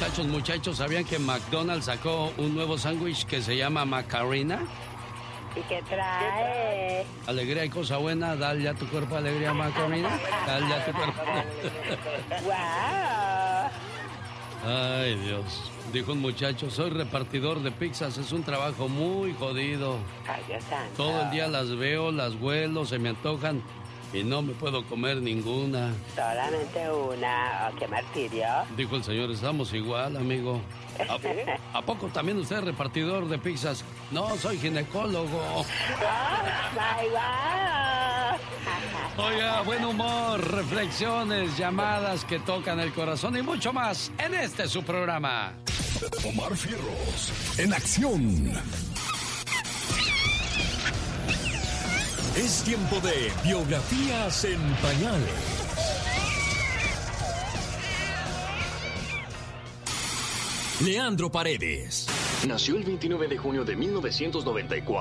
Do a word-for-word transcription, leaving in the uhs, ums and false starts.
muchachos, muchachos, ¿sabían que McDonald's sacó un nuevo sándwich que se llama Macarena? ¿Y qué trae? Alegría y cosa buena, dale a tu cuerpo alegría, Macarena. Dale a tu cuerpo. ¡Wow! Ay, Dios. Dijo un muchacho, soy repartidor de pizzas, es un trabajo muy jodido. Ay, Dios santo. Todo el día las veo, las huelo, se me antojan y no me puedo comer ninguna. Solamente una. Oh, qué martirio. Dijo el señor, estamos igual, amigo. ¿A, ¿A poco también usted es repartidor de pizzas? No, soy ginecólogo. Oh, my God. Oiga, buen humor, reflexiones, llamadas que tocan el corazón y mucho más en este su programa. Omar Fierros, en acción. Es tiempo de biografías en pañales. Leandro Paredes nació el veintinueve de junio de mil novecientos noventa y cuatro.